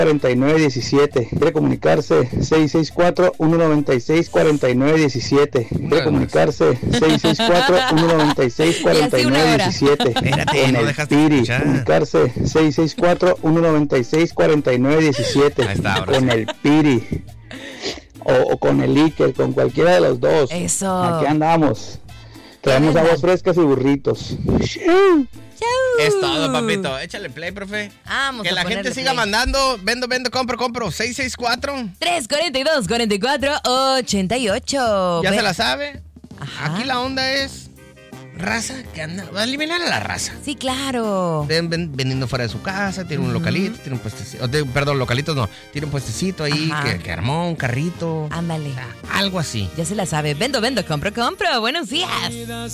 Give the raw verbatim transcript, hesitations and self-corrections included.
cuarenta y nueve diecisiete. Quiere comunicarse seis seis cuatro, uno nueve seis, cuarenta y nueve diecisiete. Quiere comunicarse seis seis cuatro, uno nueve seis, cuarenta y nueve diecisiete. Espérate, Con no el dejaste Piri. escuchar. Comunicarse seis seis cuatro, uno nueve seis, cuarenta y nueve diecisiete. Ahí está, ahora con sí. el Piri. O, o con el Iker, con cualquiera de los dos. Eso. Aquí andamos. Traemos ¿Qué aguas frescas y burritos. Es todo, papito. Échale play, profe. Vamos Que a la gente ponerle siga play. mandando. Vendo, vendo, compro, compro. seis seis cuatro. tres cuarenta y dos, cuarenta y cuatro, ochenta y ocho. Ya Ve- se la sabe. Ajá. Aquí la onda es raza que anda. Va a eliminar a la raza. Sí, claro. Ven, ven, vendiendo fuera de su casa, tiene un localito, tiene un puestecito. de- Perdón, localitos no. Tiene un puestecito ahí Ajá. que, que armó, un carrito. Ándale. Algo así. Ya se la sabe. Vendo, vendo, compro, compro. Buenos días.